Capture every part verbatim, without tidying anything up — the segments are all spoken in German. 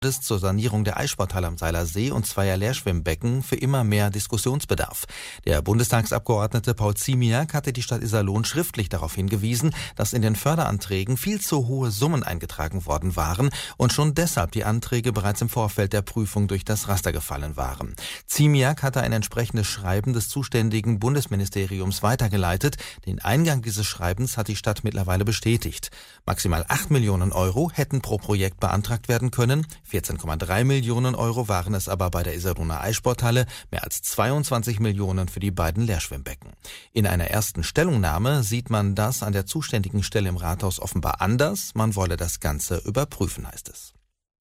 zur Sanierung der Eissporthalle am Seiler See und zweier Leerschwimmbecken für immer mehr Diskussionsbedarf. Der Bundestagsabgeordnete Paul Ziemiak hatte die Stadt Iserlohn schriftlich darauf hingewiesen, dass in den Förderanträgen viel zu hohe Summen eingetragen worden waren und schon deshalb die Anträge bereits im Vorfeld der Prüfung durch das Raster gefallen waren. Ziemiak hatte ein entsprechendes Schreiben des zuständigen Bundesministeriums weitergeleitet. Den Eingang dieses Schreibens hat die Stadt mittlerweile bestätigt. Maximal acht Millionen Euro hätten pro Projekt beantragt werden können. vierzehn Komma drei Millionen Euro waren es aber bei der Iserlohner Eissporthalle, mehr als zweiundzwanzig Millionen für die beiden Leerschwimmbecken. In einer ersten Stellungnahme sieht man das an der zuständigen Stelle im Rathaus offenbar anders. Man wolle das Ganze überprüfen, heißt es.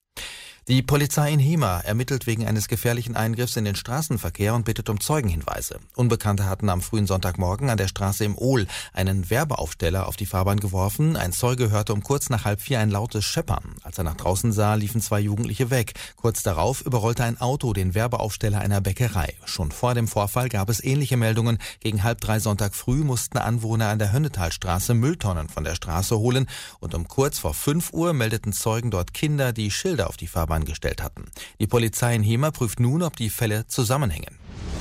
Die Polizei in Hemer ermittelt wegen eines gefährlichen Eingriffs in den Straßenverkehr und bittet um Zeugenhinweise. Unbekannte hatten am frühen Sonntagmorgen an der Straße im Ohl einen Werbeaufsteller auf die Fahrbahn geworfen. Ein Zeuge hörte um kurz nach halb vier ein lautes Scheppern. Als er nach draußen sah, liefen zwei Jugendliche weg. Kurz darauf überrollte ein Auto den Werbeaufsteller einer Bäckerei. Schon vor dem Vorfall gab es ähnliche Meldungen. Gegen halb drei Sonntag früh mussten Anwohner an der Hönnetalstraße Mülltonnen von der Straße holen. Und um kurz vor fünf Uhr meldeten Zeugen dort Kinder, die Schilder auf die Fahrbahn gestellt hatten. Die Polizei in Hemer prüft nun, ob die Fälle zusammenhängen.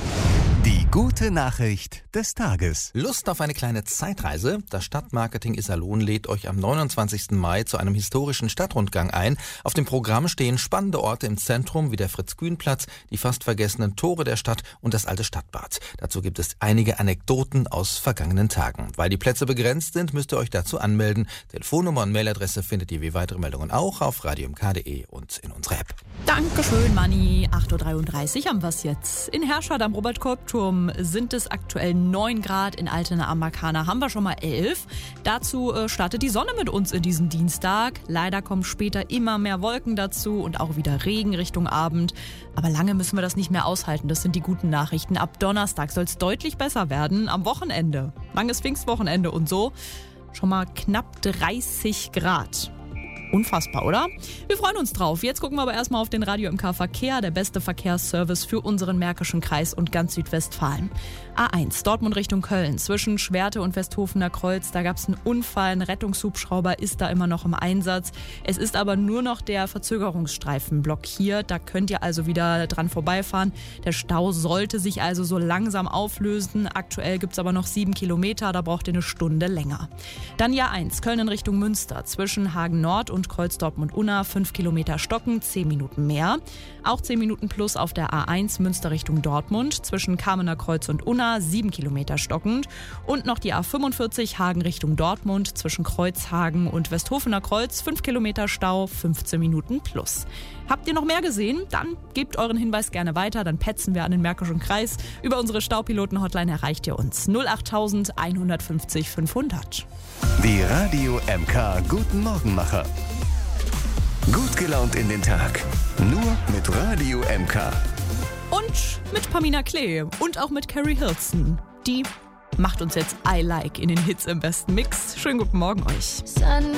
Die gute Nachricht des Tages. Lust auf eine kleine Zeitreise? Das Stadtmarketing Iserlohn lädt euch am neunundzwanzigsten Mai zu einem historischen Stadtrundgang ein. Auf dem Programm stehen spannende Orte im Zentrum wie der Fritz-Kühn-Platz, die fast vergessenen Tore der Stadt und das alte Stadtbad. Dazu gibt es einige Anekdoten aus vergangenen Tagen. Weil die Plätze begrenzt sind, müsst ihr euch dazu anmelden. Telefonnummer und Mailadresse findet ihr wie weitere Meldungen auch auf radio m k punkt d e und in unserer App. Dankeschön, Manni. acht Uhr dreiunddreißig haben wir es jetzt. In Herschad am Robert-Kolb-Turm sind es aktuell neun Grad, in Altena am Markana haben wir schon mal elf. Dazu äh, startet die Sonne mit uns in diesem Dienstag. Leider kommen später immer mehr Wolken dazu und auch wieder Regen Richtung Abend. Aber lange müssen wir das nicht mehr aushalten. Das sind die guten Nachrichten. Ab Donnerstag soll es deutlich besser werden. Am Wochenende. Langes Pfingstwochenende und so. Schon mal knapp dreißig Grad. Unfassbar, oder? Wir freuen uns drauf. Jetzt gucken wir aber erstmal auf den Radio M K Verkehr, der beste Verkehrsservice für unseren Märkischen Kreis und ganz Südwestfalen. A eins, Dortmund Richtung Köln, zwischen Schwerte und Westhofener Kreuz. Da gab es einen Unfall, ein Rettungshubschrauber ist da immer noch im Einsatz. Es ist aber nur noch der Verzögerungsstreifen blockiert. Da könnt ihr also wieder dran vorbeifahren. Der Stau sollte sich also so langsam auflösen. Aktuell gibt es aber noch sieben Kilometer, da braucht ihr eine Stunde länger. Dann Ja eins, Köln in Richtung Münster, zwischen Hagen Nord und Kreuz-Dortmund-Unna, fünf Kilometer stocken, zehn Minuten mehr. Auch zehn Minuten plus auf der A eins Münster Richtung Dortmund, zwischen Kamener Kreuz und Unna, sieben Kilometer stockend. Und noch die A fünfundvierzig Hagen Richtung Dortmund, zwischen Kreuzhagen und Westhofener Kreuz, fünf Kilometer Stau, fünfzehn Minuten plus. Habt ihr noch mehr gesehen? Dann gebt euren Hinweis gerne weiter, dann petzen wir an den Märkischen Kreis. Über unsere Staupiloten-Hotline erreicht ihr uns null acht eins fünf null fünfhundert. Die Radio M K Guten Morgenmacher. Gut gelaunt in den Tag. Nur mit Radio M K. Und mit Pamina Klee und auch mit Carrie Hilton. Die macht uns jetzt I Like in den Hits im besten Mix. Schönen guten Morgen euch.